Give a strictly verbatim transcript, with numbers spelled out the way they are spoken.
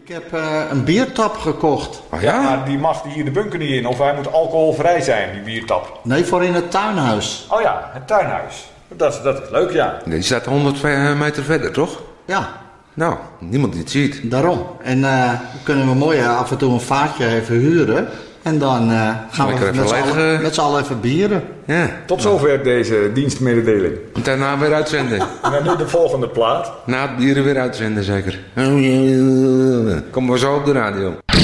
Ik heb uh, een biertap gekocht. Oh ja? Maar die mag hier de bunker niet in. Of hij moet alcoholvrij zijn, die biertap. Nee, voor in het tuinhuis. Oh ja, het tuinhuis. Dat, dat is leuk, ja. Die staat honderd meter verder, toch? Ja. Nou, niemand die het ziet. Daarom. En uh, dan kunnen we mooi uh, af en toe een vaatje even huren. En dan uh, gaan Lekker we met z'n even allen, leeg, uh... met z'n allen even bieren. Ja. Tot zover deze dienstmededeling. En daarna weer uitzenden. En dan nu de volgende plaat. Na het bieren weer uitzenden, zeker. Komen we zo op de radio.